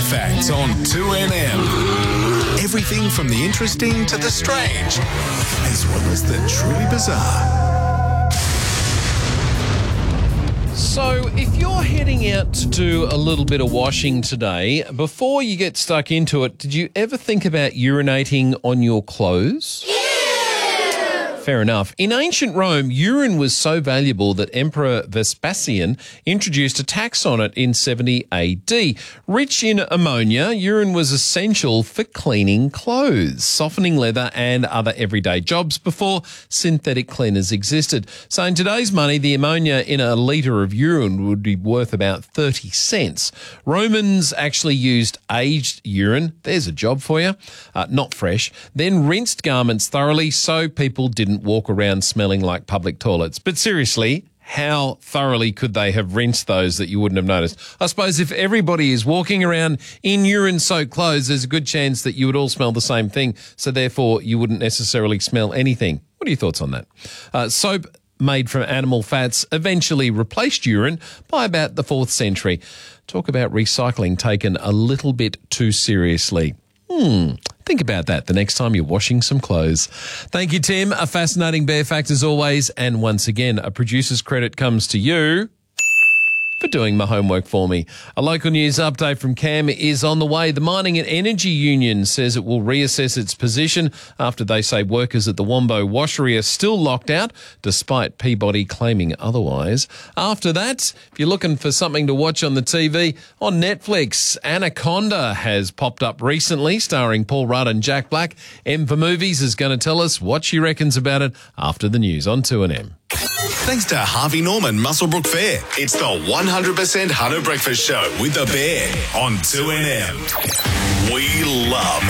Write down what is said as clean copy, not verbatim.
Facts on 2NM. Everything from the interesting to the strange, as well as the truly bizarre. So, if you're heading out to do a little bit of washing today, before you get stuck into it, did you ever think about urinating on your clothes? Fair enough. In ancient Rome, urine was so valuable that Emperor Vespasian introduced a tax on it in 70 AD. Rich in ammonia, urine was essential for cleaning clothes, softening leather and other everyday jobs before synthetic cleaners existed. So in today's money, the ammonia in a litre of urine would be worth about 30 cents. Romans actually used aged urine, there's a job for you, not fresh, then rinsed garments thoroughly so people didn't walk around smelling like public toilets. But seriously, how thoroughly could they have rinsed those that you wouldn't have noticed? I suppose if everybody is walking around in urine-soaked clothes, there's a good chance that you would all smell the same thing, so therefore you wouldn't necessarily smell anything. What are your thoughts on that? Soap made from animal fats eventually replaced urine by about the 4th century. Talk about recycling taken a little bit too seriously. Think about that the next time you're washing some clothes. Thank you, Tim. A fascinating Bear Fact as always. And once again, a producer's credit comes to you for doing my homework for me. A local news update from Cam is on the way. The Mining and Energy Union says it will reassess its position after they say workers at the Wombo washery are still locked out, despite Peabody claiming otherwise. After that, if you're looking for something to watch on the TV, on Netflix, Anaconda has popped up recently, starring Paul Rudd and Jack Black. M for Movies is going to tell us what she reckons about it after the news on 2NM. Thanks to Harvey Norman Muswellbrook Fair. It's the 100% Hunter Breakfast Show with the Bear on 2NM. We